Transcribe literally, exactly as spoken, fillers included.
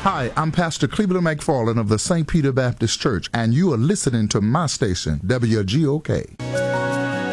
Hi, I'm Pastor Cleveland McFarland of the Saint Peter Baptist Church, and you are listening to my station, W G O K.